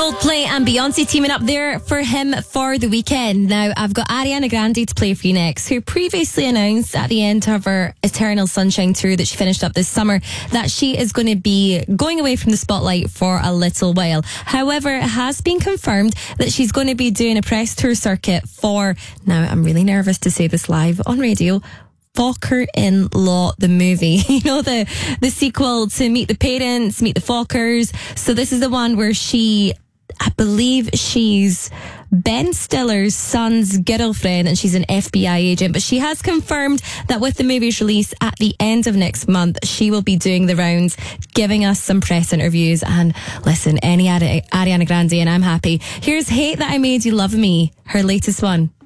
Coldplay and Beyonce teaming up there for him for the weekend. Now, I've got Ariana Grande to play for you next, who previously announced at the end of her Eternal Sunshine tour that she finished up this summer that she is going to be going away from the spotlight for a little while. However, it has been confirmed that she's going to be doing a press tour circuit for, now I'm really nervous to say this live on radio, Focker-in-Law, the movie. You know, the sequel to Meet the Parents, Meet the Fockers. So this is the one where I believe she's Ben Stiller's son's girlfriend and she's an FBI agent. But she has confirmed that with the movie's release at the end of next month, she will be doing the rounds, giving us some press interviews. And listen, any Ariana Grande and I'm happy. Here's Hate That I Made You Love Me, her latest one.